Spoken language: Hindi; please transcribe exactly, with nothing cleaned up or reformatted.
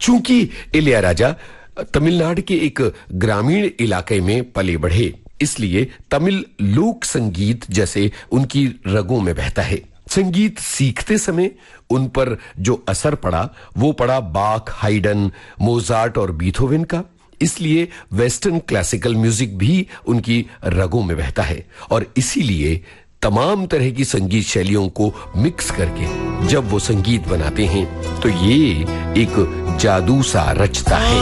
चूंकि इलैयाराजा तमिलनाडु के एक ग्रामीण इलाके में पले बढ़े, इसलिए तमिल लोक संगीत जैसे उनकी रगों में बहता है। संगीत सीखते समय उन पर जो असर पड़ा वो पड़ा बाख, हाइडन, मोजार्ट और बीथोवेन का। इसलिए वेस्टर्न क्लासिकल म्यूजिक भी उनकी रगों में बहता है और इसीलिए तमाम तरह की संगीत शैलियों को मिक्स करके जब वो संगीत बनाते हैं तो ये एक जादू सा रचता है।